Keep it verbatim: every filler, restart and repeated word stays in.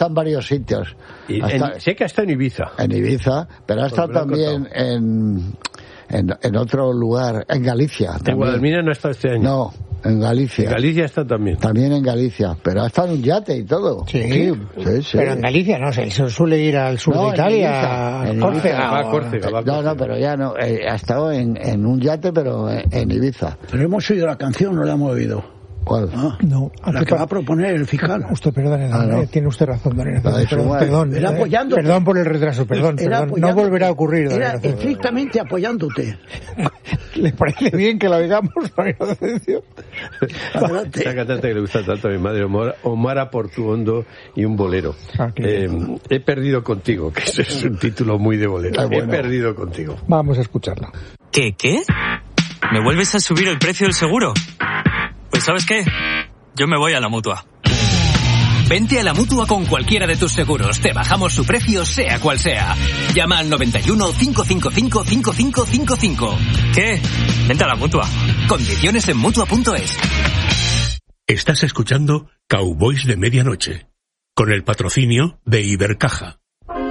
estado en varios sitios. Y en, sé que ha estado en Ibiza. En Ibiza, pero ha estado también en, en, en otro lugar, en Galicia. En Guadalmina no ha estado este año. No, en Galicia. En Galicia está también. También en Galicia, pero ha estado en un yate y todo. Sí, sí, sí, sí. Pero en Galicia no sé, se suele ir al sur no, de Italia, en a Córcega. Va a Córcega, va a Córcega. No, no, pero ya no, eh, ha estado en, en un yate, pero en, en Ibiza. Pero hemos oído la canción, no la hemos oído. ¿Cuál? Ah, no, la que va a proponer el fiscal. Usted, perdone, ah, no. tiene usted razón, don Ignacio. Perdón, perdón, era apoyando. Perdón por el retraso, perdón, perdón. No volverá a ocurrir. Era estrictamente apoyándote. ¿Le parece bien que la digamos, don Ignacio? Adelante. Esa cantante que le gusta tanto a mi madre, Omar, Omar Portuondo y un bolero. Ah, eh, he perdido contigo, que ese es un título muy de bolero. Ah, bueno. He perdido contigo. Vamos a escucharla. ¿Qué, qué? ¿Me vuelves a subir el precio del seguro? Pues ¿sabes qué? Yo me voy a la Mutua. Vente a la Mutua con cualquiera de tus seguros. Te bajamos su precio, sea cual sea. Llama al noventa y uno, cinco cinco cinco, cinco cinco cinco cinco. ¿Qué? Vente a la Mutua. Condiciones en Mutua punto es. Estás escuchando Cowboys de Medianoche, con el patrocinio de Ibercaja.